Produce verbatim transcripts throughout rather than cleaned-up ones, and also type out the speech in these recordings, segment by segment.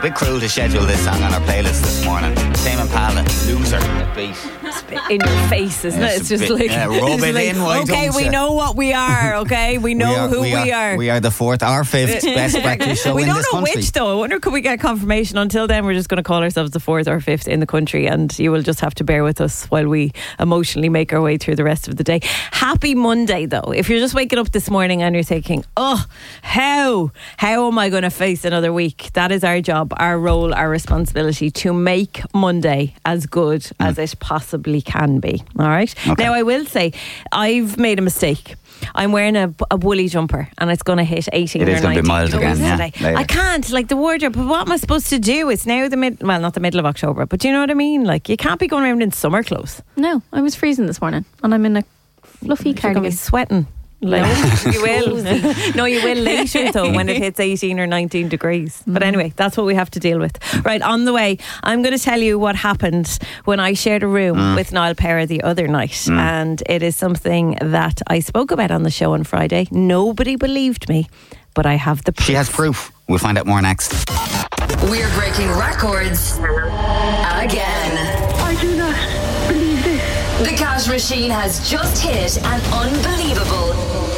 a bit cruel to schedule this song on our playlist this morning. Tame Impala, Loser, at beat. In your face, isn't Yeah, it? it's It's a just bit- like, yeah, rub it's it like, in, why okay, don't we you? know what we are, okay? We know we are, who we, we are, are. We are the fourth or fifth best breakfast show We in don't this know country. which, though. I wonder, could we get confirmation? Until then, we're just going to call ourselves the fourth or fifth in the country, and you will just have to bear with us while we emotionally make our way through the rest of the day. Happy Monday, though. If you're just waking up this morning and you're thinking, oh, how? How am I going to face another week? That is our job, our role, our responsibility to make Monday as good mm. as it possibly can be. All right? Okay. Now, I will say, I've made a mistake. I'm wearing a, a woolly jumper and it's going to hit eighteen It or is gonna be nineteen mild degrees again, yeah, today. later. I can't, like the wardrobe, but what am I supposed to do? It's now the mid, well, not the middle of October, but do you know what I mean? Like, you can't be going around in summer clothes. No, I was freezing this morning and I'm in a fluffy You're going to cardigan. be sweating. Like, you will. No, you will later though when it hits eighteen or nineteen degrees. But anyway, that's what we have to deal with. Right, on the way, I'm going to tell you what happened when I shared a room mm. with Niall Perra the other night. Mm. And it is something that I spoke about on the show on Friday. Nobody believed me, but I have the proof. She has proof. We'll find out more next. We're breaking records again. I do not believe this. The cash machine has just hit an unbelievable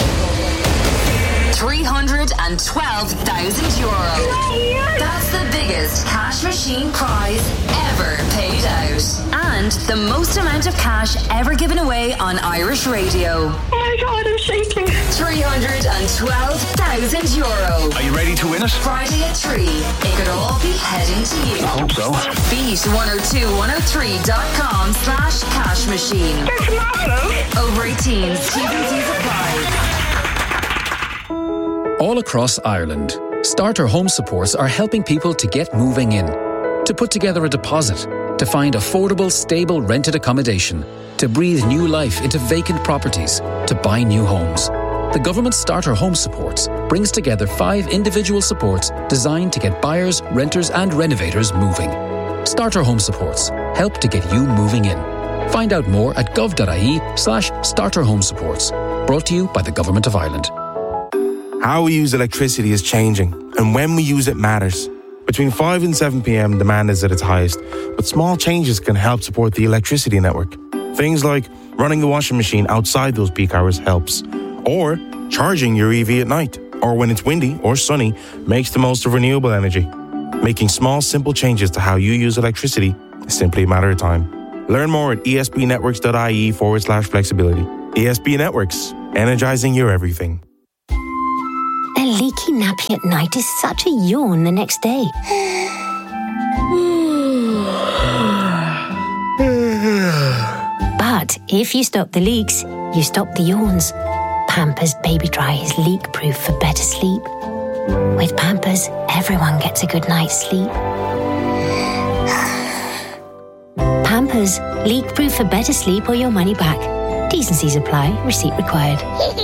three hundred twelve thousand euro. That's the biggest cash machine prize ever paid out. And the most amount of cash ever given away on Irish radio. Oh my God, I'm shaking. three hundred twelve thousand euro. Are you ready to win it? Friday at three. It could all be heading to you. I hope so. Beat one oh two one oh three dot com slash cash machine. That's massive. Over eighteens. T's and C's apply. All across Ireland, Starter Home Supports are helping people to get moving in, to put together a deposit, to find affordable, stable rented accommodation, to breathe new life into vacant properties, to buy new homes. The government Starter Home Supports brings together five individual supports designed to get buyers, renters and renovators moving. Starter Home Supports help to get you moving in. Find out more at gov.ie slash starter home supports. Brought to you by the Government of Ireland. How we use electricity is changing, and when we use it matters. Between five and seven p.m, demand is at its highest, but small changes can help support the electricity network. Things like running the washing machine outside those peak hours helps, or charging your E V at night, or when it's windy or sunny, makes the most of renewable energy. Making small, simple changes to how you use electricity is simply a matter of time. Learn more at esbnetworks.ie forward slash flexibility. E S B Networks, energizing your everything. A leaky nappy at night is such a yawn the next day. But if you stop the leaks, you stop the yawns. Pampers Baby Dry is leak-proof for better sleep. With Pampers, everyone gets a good night's sleep. Pampers, leak-proof for better sleep or your money back. T's and C's apply. Receipt required.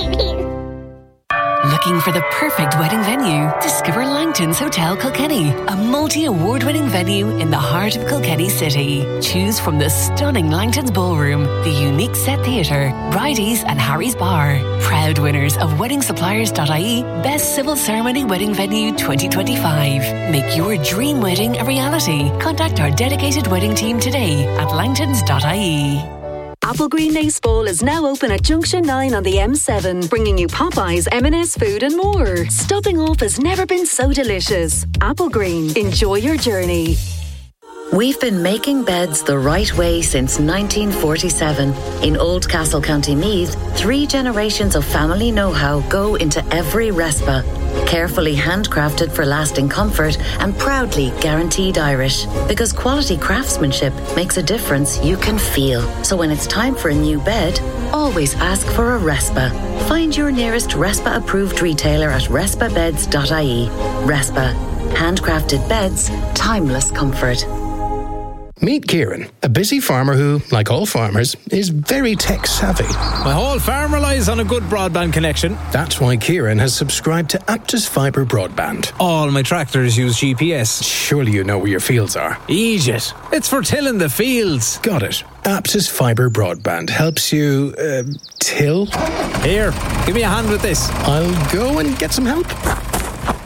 Looking for the perfect wedding venue? Discover Langton's Hotel Kilkenny, a multi-award-winning venue in the heart of Kilkenny City. Choose from the stunning Langton's Ballroom, the unique Set Theatre, Bridie's and Harry's Bar. Proud winners of wedding suppliers dot I E Best Civil Ceremony Wedding Venue twenty twenty-five. Make your dream wedding a reality. Contact our dedicated wedding team today at langtons dot I E. Applegreen Nace Bowl is now open at Junction nine on the M seven, bringing you Popeyes, M and S food and more. Stopping off has never been so delicious. Applegreen, enjoy your journey. We've been making beds the right way since nineteen forty-seven. In Oldcastle, County Meath, three generations of family know-how go into every Respa. Carefully handcrafted for lasting comfort and proudly guaranteed Irish. Because quality craftsmanship makes a difference you can feel. So when it's time for a new bed, always ask for a Respa. Find your nearest Respa-approved retailer at respa beds dot I E. Respa. Handcrafted beds, timeless comfort. Meet Kieran, a busy farmer who, like all farmers, is very tech-savvy. My whole farm relies on a good broadband connection. That's why Kieran has subscribed to Aptus Fibre Broadband. All my tractors use G P S. Surely you know where your fields are. Egypt. It's for tilling the fields. Got it. Aptus Fibre Broadband helps you, uh, till? Here, give me a hand with this. I'll go and get some help.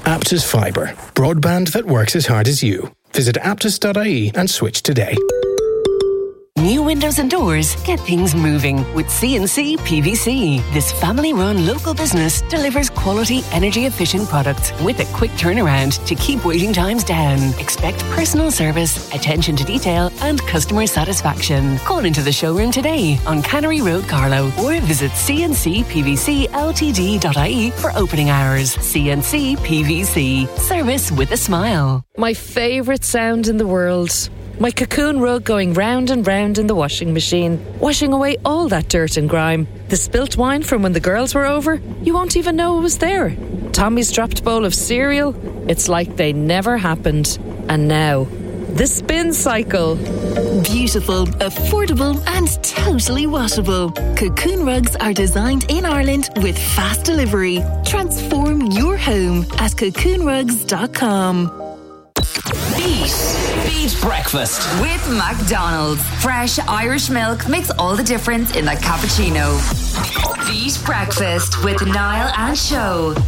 Aptus Fibre. Broadband that works as hard as you. Visit aptus dot I E and switch today. New windows and doors get things moving with C and C P V C. This family-run local business delivers quality, energy-efficient products with a quick turnaround to keep waiting times down. Expect personal service, attention to detail and customer satisfaction. Call into the showroom today on Cannery Road, Carlow, or visit c n c p v c l t d dot I E for opening hours. C and C P V C. Service with a smile. My favourite sound in the world. My cocoon rug going round and round in the washing machine, washing away all that dirt and grime. The spilt wine from when the girls were over, you won't even know it was there. Tommy's dropped bowl of cereal, it's like they never happened. And now, the spin cycle. Beautiful, affordable and totally washable. Cocoon rugs are designed in Ireland with fast delivery. Transform your home at cocoon rugs dot com. Beat. Beat breakfast. With McDonald's. Fresh Irish milk makes all the difference in the cappuccino. Beat breakfast with Niall and Show.